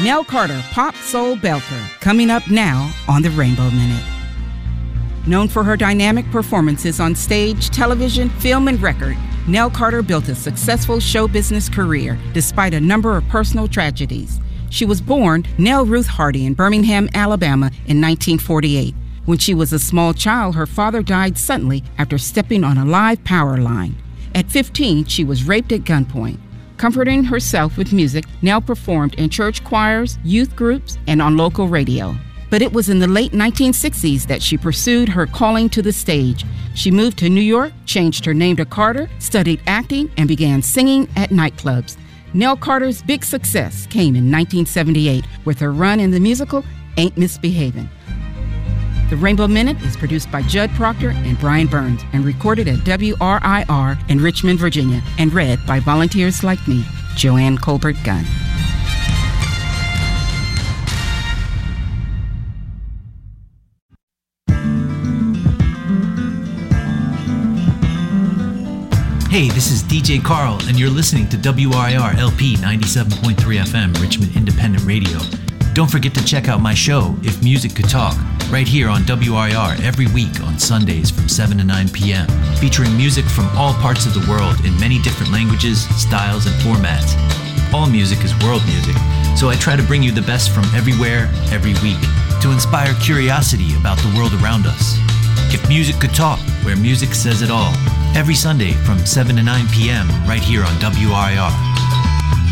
Nell Carter, pop soul belter, coming up now on the Rainbow Minute. Known for her dynamic performances on stage, television, film, and record, Nell Carter built a successful show business career despite a number of personal tragedies. She was born Nell Ruth Hardy in Birmingham, Alabama in 1948. When she was a small child, her father died suddenly after stepping on a live power line. At 15, she was raped at gunpoint. Comforting herself with music, Nell performed in church choirs, youth groups, and on local radio. But it was in the late 1960s that she pursued her calling to the stage. She moved to New York, changed her name to Carter, studied acting, and began singing at nightclubs. Nell Carter's big success came in 1978 with her run in the musical Ain't Misbehavin'. The Rainbow Minute is produced by Judd Proctor and Brian Burns and recorded at WRIR in Richmond, Virginia, and read by volunteers like me, Joanne Colbert-Gunn. Hey, this is DJ Carl, and you're listening to WRIR LP 97.3 FM, Richmond Independent Radio. Don't forget to check out my show, If Music Could Talk, right here on WRIR every week on Sundays from 7 to 9 p.m., featuring music from all parts of the world in many different languages, styles, and formats. All music is world music, so I try to bring you the best from everywhere, every week, to inspire curiosity about the world around us. If Music Could Talk, where music says it all, every Sunday from 7 to 9 p.m. right here on WRIR.